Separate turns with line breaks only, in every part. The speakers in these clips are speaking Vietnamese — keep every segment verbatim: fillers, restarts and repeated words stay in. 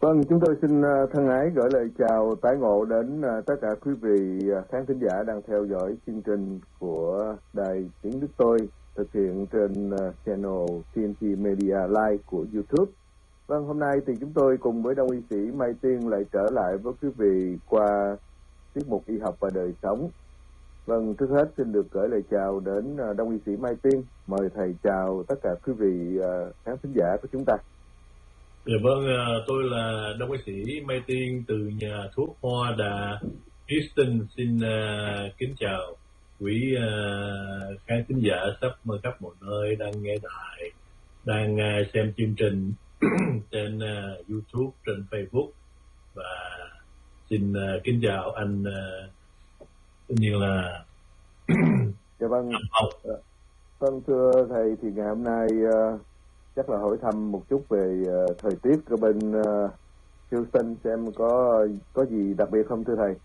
Vâng, chúng tôi xin thân ái gửi lời chào tái ngộ đến tất cả quý vị khán thính giả đang theo dõi chương trình của Đài Tiếng Đức Tôi thực hiện trên channel tê en tê Media Live của YouTube. Vâng, hôm nay thì chúng tôi cùng với Đông y sĩ Mai Tiên lại trở lại với quý vị qua tiết mục Y học và đời sống. Vâng, trước hết xin được gửi lời chào đến Đông y sĩ Mai Tiên. Mời thầy chào tất cả quý vị khán thính giả của chúng ta.
Dạ vâng, tôi là Đông y sĩ Mai Tiên từ nhà thuốc Hoa Đà Houston. Xin uh, kính chào quý uh, khán thính giả sắp khắp mọi nơi đang nghe đài, đang uh, xem chương trình trên uh, YouTube, trên Facebook. Và xin uh, kính chào anh uh, tất nhiên là
dạ vâng. Vâng, thưa thầy, thì ngày hôm nay uh, chắc là hỏi thăm một chút về uh, thời tiết ở bên uh, Houston, xem có có gì đặc biệt không thưa thầy?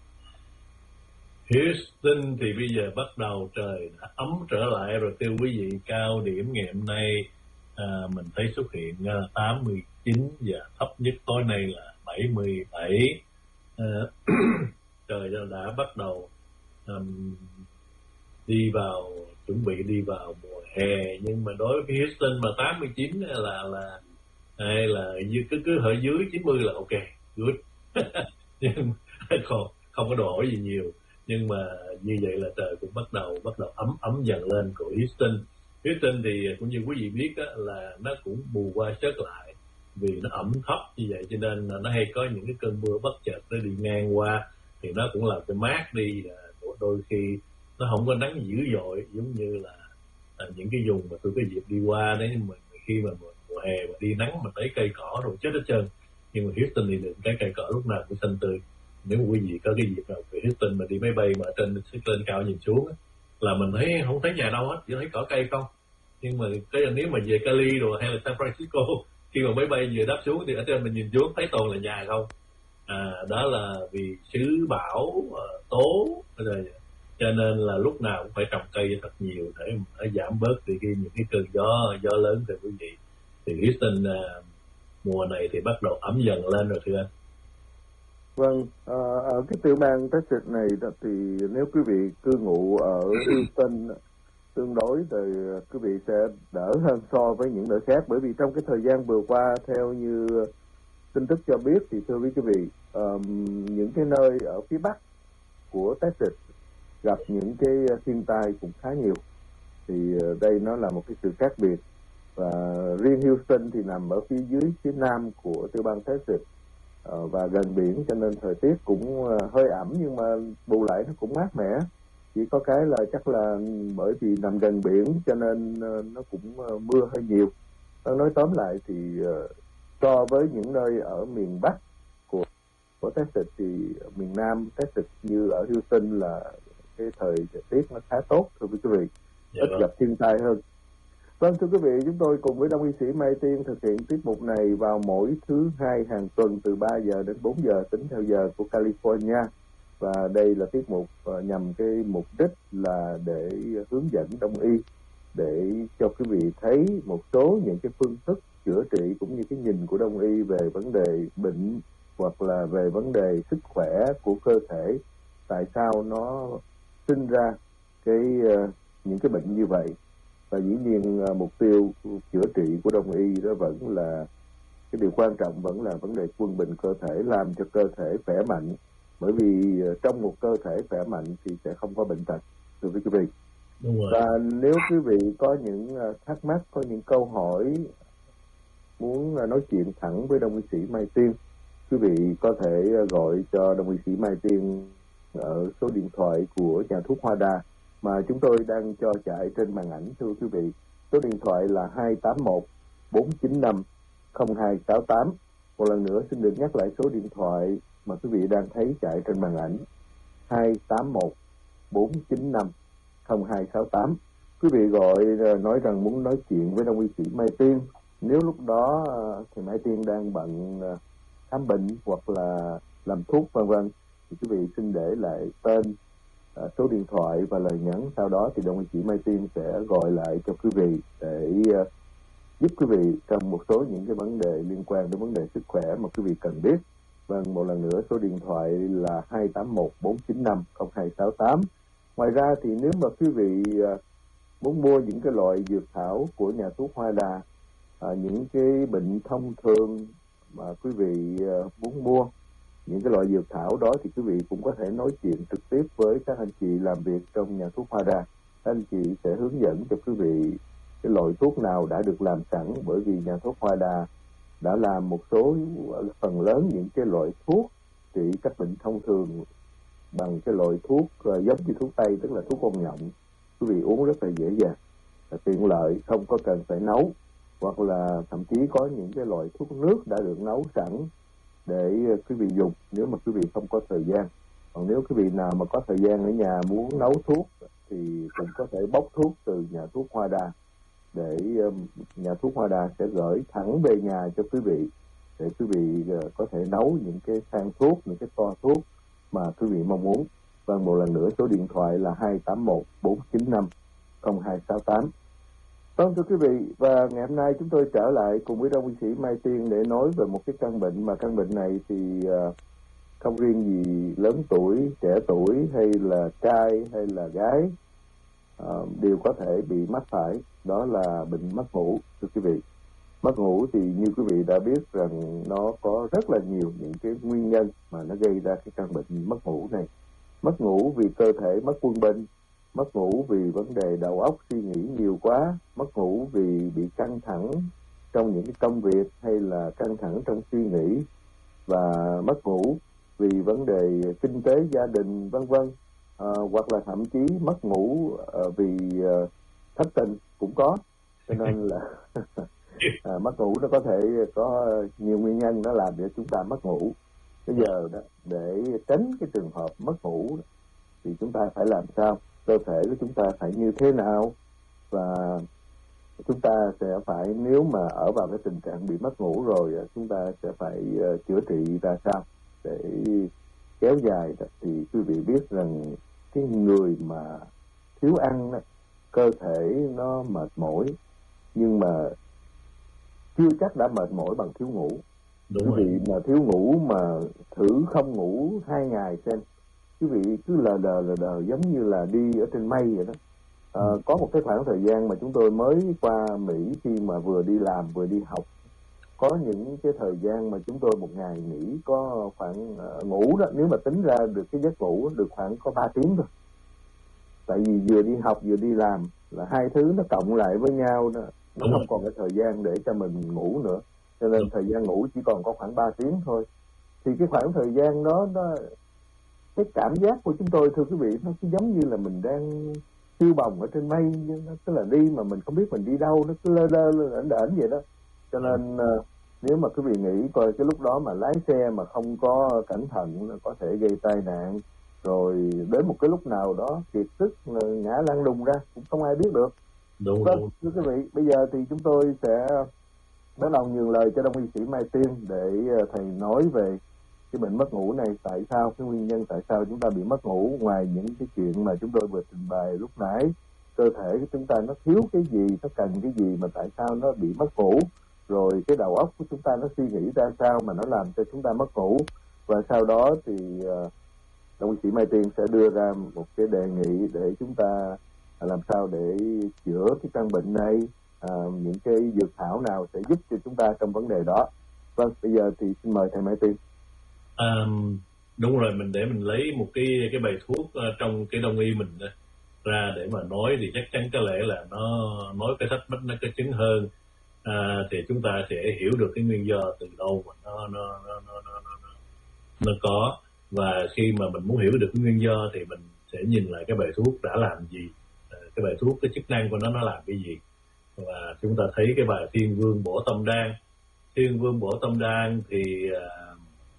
Houston thì bây giờ bắt đầu trời đã ấm trở lại rồi thưa quý vị. Cao điểm ngày hôm nay à, mình thấy xuất hiện uh, tám mươi chín và thấp nhất tối nay là bảy mươi bảy. À, trời đã bắt đầu um, đi vào chuẩn bị đi vào mùa hè, nhưng mà đối với Houston mà tám mươi chín là là hay là cứ cứ ở dưới chín mươi là ok, good. Nhưng không không có đòi hỏi gì nhiều, nhưng mà như vậy là trời cũng bắt đầu bắt đầu ấm ấm dần lên của Houston. Houston thì cũng như quý vị biết đó, là nó cũng bù qua sớt lại vì nó ẩm thấp như vậy, cho nên là nó hay có những cái cơn mưa bất chợt nó đi ngang qua thì nó cũng làm cho mát đi. Đôi khi nó không có nắng dữ dội giống như là, là những cái vùng mà tôi có dịp đi qua đấy, nhưng mà khi mà mùa, mùa hè mà đi nắng mà thấy cây cỏ rồi chết hết trơn. Nhưng mà Houston thì được cái cây cỏ lúc nào cũng xanh tươi. Nếu mà quý vị có cái dịp nào về Houston mà đi máy bay mà trên lên cao nhìn xuống á, là mình thấy không thấy nhà đâu hết, chỉ thấy cỏ cây không. Nhưng mà cái nếu mà về Cali rồi hay là San Francisco, khi mà máy bay vừa đáp xuống thì ở trên mình nhìn xuống thấy toàn là nhà không. À, đó là vì xứ bão uh, tố rồi, cho nên là lúc nào cũng phải trồng cây thật nhiều để mà giảm bớt thì khi những cái cơn gió gió lớn thì quý vị. Thì Houston uh, mùa này thì bắt đầu ấm dần lên rồi thưa anh.
Vâng, à, ở cái tiểu bang Texas này thì nếu quý vị cư ngụ ở Houston tương đối thì quý vị sẽ đỡ hơn so với những nơi khác, bởi vì trong cái thời gian vừa qua theo như tin tức cho biết thì thưa quý vị, um, những cái nơi ở phía bắc của Texas gặp những cái thiên tai cũng khá nhiều. Thì đây nó là một cái sự khác biệt, và riêng Houston thì nằm ở phía dưới phía nam của tiểu bang Texas uh, và gần biển, cho nên thời tiết cũng uh, hơi ẩm, nhưng mà bù lại nó cũng mát mẻ. Chỉ có cái là chắc là bởi vì nằm gần biển cho nên uh, nó cũng uh, mưa hơi nhiều. Nói tóm lại thì uh, so với những nơi ở miền bắc của của Texas thì miền nam Texas như ở Houston là cái thời tiết nó khá tốt thưa quý vị,
dạ
ít
vâng.
gặp thiên tai hơn. Vâng, thưa quý vị, chúng tôi cùng với Đông y sĩ Mai Tiên thực hiện tiết mục này vào mỗi thứ hai hàng tuần từ ba giờ đến bốn giờ tính theo giờ của California. Và đây là tiết mục uh, nhằm cái mục đích là để hướng dẫn Đông y, để cho quý vị thấy một số những cái phương thức chữa trị cũng như cái nhìn của Đông y về vấn đề bệnh hoặc là về vấn đề sức khỏe của cơ thể, tại sao nó sinh ra cái uh, những cái bệnh như vậy. Và dĩ nhiên uh, mục tiêu chữa trị của Đông y đó vẫn là cái điều quan trọng, vẫn là vấn đề quân bình cơ thể, làm cho cơ thể khỏe mạnh, bởi vì uh, trong một cơ thể khỏe mạnh thì sẽ không có bệnh tật thưa quý vị. Và nếu quý vị có những uh, thắc mắc, có những câu hỏi muốn uh, nói chuyện thẳng với Đông y sĩ Mai Tiên, quý vị có thể uh, gọi cho Đông y sĩ Mai Tiên ở số điện thoại của nhà thuốc Hoa Đà mà chúng tôi đang cho chạy trên màn ảnh thưa quý vị. Số điện thoại là hai tám một bốn chín năm không hai sáu tám. Một lần nữa xin được nhắc lại số điện thoại mà quý vị đang thấy chạy trên màn ảnh: hai tám một bốn chín năm không hai sáu tám. Quý vị gọi nói rằng muốn nói chuyện với Đông y sĩ Mai Tiên. Nếu lúc đó thì Mai Tiên đang bận khám bệnh hoặc là làm thuốc vân vân thì quý vị xin để lại tên, số điện thoại và lời nhắn, sau đó thì Đông y sĩ Mai Tiên sẽ gọi lại cho quý vị để giúp quý vị trong một số những cái vấn đề liên quan đến vấn đề sức khỏe mà quý vị cần biết. Vâng, một lần nữa số điện thoại là hai tám một bốn chín năm không hai sáu tám. Ngoài ra thì nếu mà quý vị muốn mua những cái loại dược thảo của nhà thuốc Hoa Đà, à, những cái bệnh thông thường mà quý vị uh, muốn mua những cái loại dược thảo đó, thì quý vị cũng có thể nói chuyện trực tiếp với các anh chị làm việc trong nhà thuốc Hoa Đà. Các anh chị sẽ hướng dẫn cho quý vị cái loại thuốc nào đã được làm sẵn, bởi vì nhà thuốc Hoa Đà đã làm một số phần lớn những cái loại thuốc trị các bệnh thông thường bằng cái loại thuốc uh, giống như thuốc tây, tức là thuốc con nhộng. Quý vị uống rất là dễ dàng, là tiện lợi, không có cần phải nấu, hoặc là thậm chí có những cái loại thuốc nước đã được nấu sẵn để quý vị dùng nếu mà quý vị không có thời gian. Còn nếu quý vị nào mà có thời gian ở nhà muốn nấu thuốc thì cũng có thể bốc thuốc từ nhà thuốc Hoa Đà, để nhà thuốc Hoa Đà sẽ gửi thẳng về nhà cho quý vị, để quý vị có thể nấu những cái thang thuốc, những cái toa thuốc mà quý vị mong muốn. Vâng, một lần nữa số điện thoại là hai tám một bốn chín năm không hai sáu tám. Vâng, thưa quý vị, và ngày hôm nay chúng tôi trở lại cùng với đông y sĩ Mai Tiên để nói về một cái căn bệnh mà căn bệnh này thì uh, không riêng gì lớn tuổi, trẻ tuổi hay là trai hay là gái uh, đều có thể bị mắc phải, đó là bệnh mất ngủ. Thưa quý vị, mất ngủ thì như quý vị đã biết rằng nó có rất là nhiều những cái nguyên nhân mà nó gây ra cái căn bệnh mất ngủ này. Mất ngủ vì cơ thể mất quân bình, mất ngủ vì vấn đề đầu óc suy nghĩ nhiều quá, mất ngủ vì bị căng thẳng trong những cái công việc hay là căng thẳng trong suy nghĩ, và mất ngủ vì vấn đề kinh tế gia đình vân vân, à, hoặc là thậm chí mất ngủ à, vì à, thất tình cũng có. Cho nên là à, mất ngủ nó có thể có nhiều nguyên nhân nó làm cho chúng ta mất ngủ. Bây giờ đó, để tránh cái trường hợp mất ngủ thì chúng ta phải làm sao? Cơ thể của chúng ta phải như thế nào, và chúng ta sẽ phải, nếu mà ở vào cái tình trạng bị mất ngủ rồi, chúng ta sẽ phải uh, chữa trị ra sao để kéo dài. Thì quý vị biết rằng cái người mà thiếu ăn, cơ thể nó mệt mỏi, nhưng mà chưa chắc đã mệt mỏi bằng thiếu ngủ. Đúng quý vị mà thiếu ngủ mà thử không ngủ hai ngày xem, quý vị cứ lờ đờ lờ đờ giống như là đi ở trên mây vậy đó. À, có một cái khoảng thời gian mà chúng tôi mới qua Mỹ, khi mà vừa đi làm vừa đi học, có những cái thời gian mà chúng tôi một ngày nghỉ có khoảng uh, ngủ đó, nếu mà tính ra được cái giấc ngủ được khoảng có ba tiếng thôi. Tại vì vừa đi học vừa đi làm là hai thứ nó cộng lại với nhau đó, nó không còn cái thời gian để cho mình ngủ nữa, cho nên thời gian ngủ chỉ còn có khoảng ba tiếng thôi. Thì cái khoảng thời gian đó, đó cái cảm giác của chúng tôi, thưa quý vị, nó cứ giống như là mình đang phiêu bồng ở trên mây, tức là đi mà mình không biết mình đi đâu, nó cứ lơ lơ lởn đởn vậy đó. Cho nên uh, nếu mà quý vị nghĩ coi cái lúc đó mà lái xe mà không có cẩn thận có thể gây tai nạn, rồi đến một cái lúc nào đó kiệt sức ngã lăn đùng ra cũng không ai biết được.
Đúng,
vâng,
đúng.
thưa quý vị, bây giờ thì chúng tôi sẽ bắt đầu nhường lời cho đông y sĩ Mai Tiên để thầy nói về cái bệnh mất ngủ này, tại sao, cái nguyên nhân tại sao chúng ta bị mất ngủ, ngoài những cái chuyện mà chúng tôi vừa trình bày lúc nãy, cơ thể của chúng ta nó thiếu cái gì, nó cần cái gì mà tại sao nó bị mất ngủ, rồi cái đầu óc của chúng ta nó suy nghĩ ra sao mà nó làm cho chúng ta mất ngủ, và sau đó thì uh, đồng sĩ Mai Tiên sẽ đưa ra một cái đề nghị để chúng ta làm sao để chữa cái căn bệnh này, uh, những cái dược thảo nào sẽ giúp cho chúng ta trong vấn đề đó. Vâng, bây giờ thì xin mời thầy Mai Tiên.
À, đúng rồi, mình để mình lấy một cái cái bài thuốc uh, trong cái đông y mình uh, ra để mà nói, thì chắc chắn có lẽ là nó nói cái sách bách nó có chứng hơn, à, thì chúng ta sẽ hiểu được cái nguyên do từ đâu mà nó nó nó nó nó, nó, nó có. Và khi mà mình muốn hiểu được cái nguyên do thì mình sẽ nhìn lại cái bài thuốc đã làm gì, à, cái bài thuốc, cái chức năng của nó nó làm cái gì. Và chúng ta thấy cái bài Thiên Vương Bổ Tâm Đan. Thiên Vương Bổ Tâm Đan thì uh,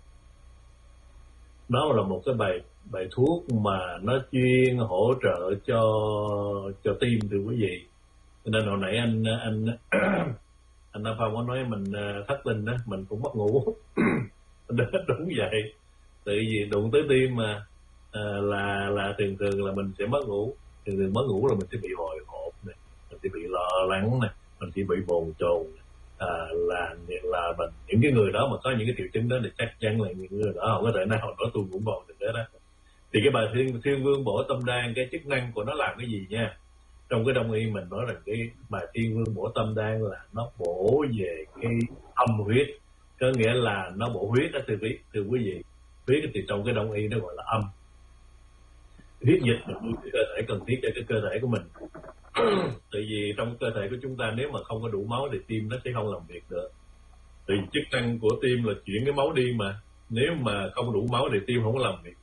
nó là một cái bài bài thuốc mà nó chuyên hỗ trợ cho cho tim, thưa quý vị. Cho nên hồi nãy anh anh anh Nam Phong có nói mình thất tình đó, mình cũng mất ngủ. Đúng vậy, tại vì đụng tới tim mà à, là là thường thường là mình sẽ mất ngủ, thường thường mất ngủ là mình sẽ bị hồi hộp này, mình sẽ bị lo lắng này, mình chỉ bị bồn chồn, à, là là mình, những cái người đó mà có những cái triệu chứng đó thì chắc chắn là những người đó không có thể nào nói tôi cũng bồn được hết đó. Thì cái bài thiên thiên vương bổ tâm đan, cái chức năng của nó làm cái gì nha? Trong cái đông y mình nói rằng cái bài thiên vương bổ tâm đan là nó bổ về cái âm huyết, có nghĩa là nó bổ huyết đó thưa quý thưa quý vị. Huyết thì trong cái đông y nó gọi là âm. Huyết dịch là cái cơ thể cần thiết cho cái cơ thể của mình. Tại vì trong cơ thể của chúng ta nếu mà không có đủ máu thì tim nó sẽ không làm việc được. Thì chức năng của tim là chuyển cái máu đi mà, nếu mà không đủ máu thì tim không có làm việc.